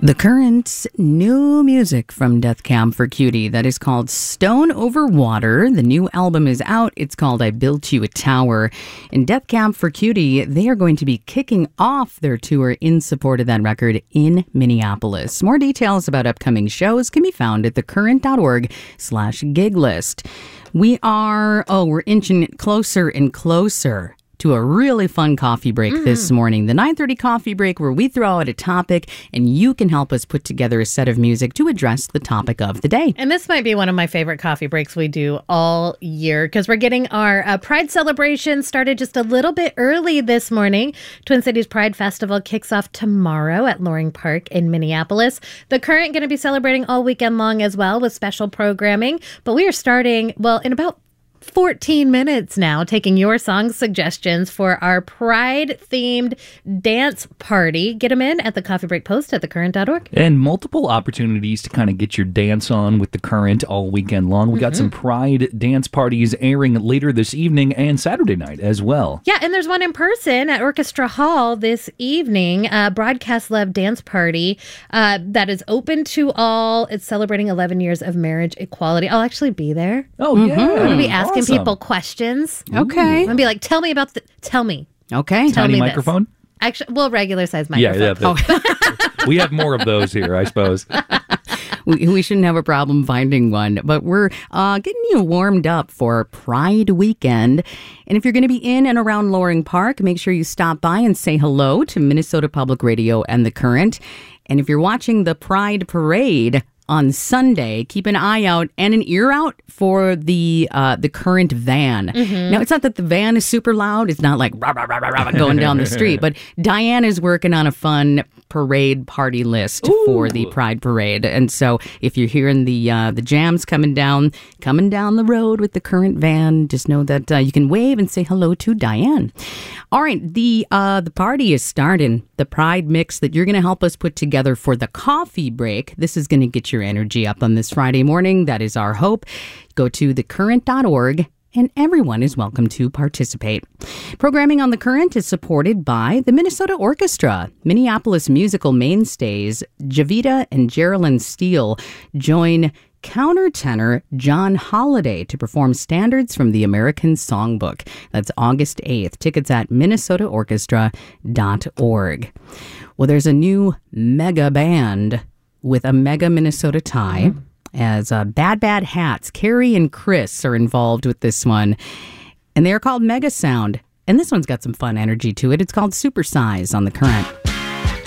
The Current's new music from Death Cab for Cutie that is called Stone Over Water. The new album is out. It's called I Built You a Tower. And Death Cab for Cutie, they are going to be kicking off their tour in support of that record in Minneapolis. More details about upcoming shows can be found at thecurrent.org/gig list. We're inching closer and closer to a really fun coffee break this morning. The 9:30 coffee break where we throw out a topic and you can help us put together a set of music to address the topic of the day. And this might be one of my favorite coffee breaks we do all year because we're getting our Pride celebration started just a little bit early this morning. Twin Cities Pride Festival kicks off tomorrow at Loring Park in Minneapolis. The Current going to be celebrating all weekend long as well with special programming. But we are starting, in about 14 minutes now, taking your song suggestions for our Pride-themed dance party. Get them in at the Coffee Break Post at thecurrent.org. And multiple opportunities to kind of get your dance on with the Current all weekend long. We got some Pride dance parties airing later this evening and Saturday night as well. Yeah, and there's one in person at Orchestra Hall this evening, Broadcast Love Dance Party that is open to all. It's celebrating 11 years of marriage equality. I'll actually be there. Oh, yeah. I'm going to be asking people questions. Okay. I'm going to be like, tell me. Okay. Tell Tiny me microphone? This. Actually, regular size microphone. Yeah. We have more of those here, I suppose. We shouldn't have a problem finding one, but we're getting you warmed up for Pride weekend. And if you're going to be in and around Loring Park, make sure you stop by and say hello to Minnesota Public Radio and The Current. And if you're watching the Pride Parade on Sunday, keep an eye out and an ear out for the Current van. Now, it's not that the van is super loud. It's not like rah, rah, rah, rah, rah, going down the street. But Diane is working on a fun parade party list for the Pride Parade. And so if you're hearing the jams coming down the road with the Current van, just know that you can wave and say hello to Diane. All right, the party is starting. The Pride mix that you're going to help us put together for the coffee break. This is going to get your energy up on this Friday morning. That is our hope. Go to thecurrent.org and everyone is welcome to participate. Programming on The Current is supported by the Minnesota Orchestra. Minneapolis musical mainstays Javita and Geraldine Steele join countertenor John Holiday to perform standards from the American Songbook. That's August 8th. Tickets at minnesotaorchestra.org. Well, there's a new mega band with a mega Minnesota tie. As Bad Bad Hats, Carrie and Chris are involved with this one. And they are called Mega Sound. And this one's got some fun energy to it. It's called Super Size on The Current.